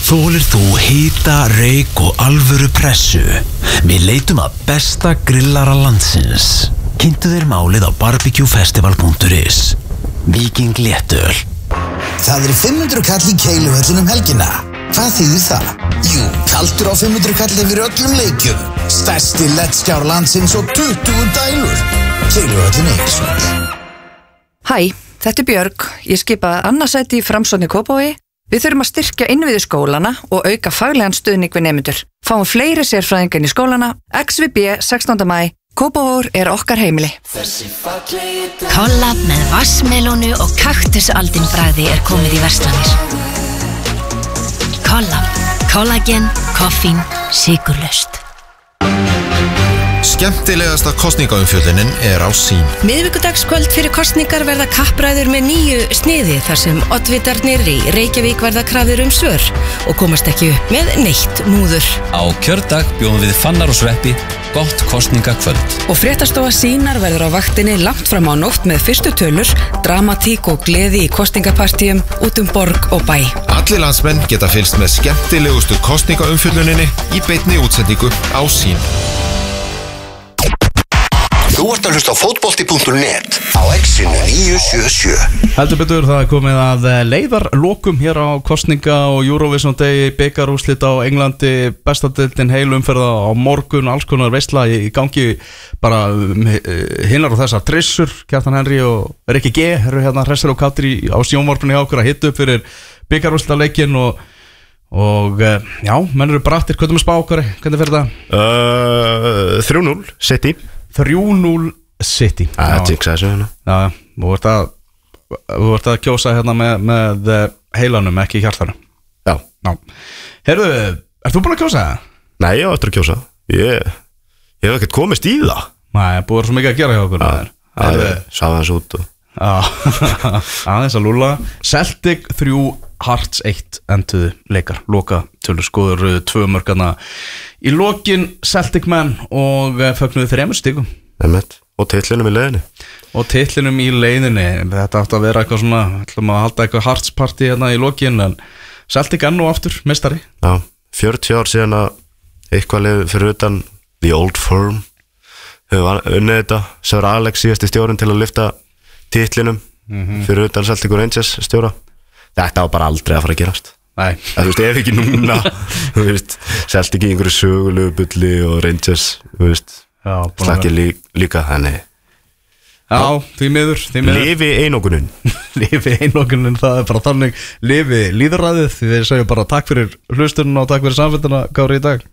Þolir þú hita, reyk og alvöru pressu? Við leitum að besta grillara landsins. Kynntu þér málið á barbecuefestival.is. Viking léttöl. Það 500 kall í Keiluhöllinum helgina. Hvað þýðir það? Jú, kaldur á 500 kall yfir öllum leikjum. Stærsti lettskjár landsins og 20 dælur. Keiluhöllin Eiríksvöll. Hæ, þetta Björg. Ég skipaði annarsæti í Framsókn í Kópavogi. Við þurfum að styrkja innviði skólana og auka faglegan stuðning við nemendur. Fáum fleiri sérfræðingar í skólana. XVB 16. maí. Kópavogur okkar heimili. Kollab með vassmelónu og kaktusaldinbragði komið í verslanir. Kollab. Kollagen, koffín, sykurlaust. Skemmtilegasta kosningaumfjöllunin á Sýn. Miðvikudagskvöld fyrir kosningar verða kappræður með 9 sniði þar sem oddvitarnir í Reykjavík verða krafðir svör og komast ekki upp með neitt múður. Á kjördag bjóðum við Fannar og Sveppi gott kosningakvöld. Og fréttastofa Sýnar verður á vaktinni langt fram á nótt með fyrstu tölur, dramatík og gleði í kosningapartíum út borg og bæ. Allir landsmenn geta fylgst með skemmtilegustu kosningaumfjölluninni í beinni útsendingu á Sýn. Þú ert að hlusta á fótbolti.net á X-inu 977. Heldur betur, það komið að leiðarlokum hér á kosninga og Eurovision degi, bikarúrslit á Englandi, bestadeildin heil umferða á morgun, alls konar veisla í gangi, bara hinnar og þessar trissur. Kjartan Henry og Rikki G eru hérna hressir og kátir á sjónvarpinu hjá okkur að hitta upp fyrir bikarúrslitaleikin og já, menn eru brattir. Hvernig með spá okkar? Hvernig fyrir það? 3-0 City. 3-0 City. Það tiksaði þessu. Já, þú vart að kjósa hérna með heilanum, ekki hjartanum. Já. Heyrðu, ert þú búin að kjósa það? Nei, ég á eftir að kjósa. Ég hef ekkert komist í það. Nei, búið svo mikið að gera hjá okkur. Það sá það út og... aðeins að lúla. Celtic 3, Hearts 1 enduðu leikar. Loka tölur skoður 2 mörgana í lokin. Celtic menn og fögnuðu 3 stigum. Og titlinum í leiðinni. Þetta átti að vera eitthvað svona, ætlum að halda eitthvað Hearts party hérna í lokin, en Celtic enn og aftur meistari. Já, 40 ár síðan að eitthvað leið fyrir utan The Old Firm hefur unnið þetta. Sir Alex síðasti stjórinn til að lyfta titlinum fyrir utan Celtic og Rangers stjóra. Þetta var bara aldrei að fara að gerast. Nei. Þú veist, ef ekki núna. Þú veist, Celtic í einhverju sögulegu bulli og Rangers, þú veist, slakið líka, þannig. Já, því miður. Lifi einokunin. Lifi einokunin, það bara þannig. Lifi líðræðið, því þeir segja bara takk fyrir hlustunum og takk fyrir samfélgina, Kári, í dag.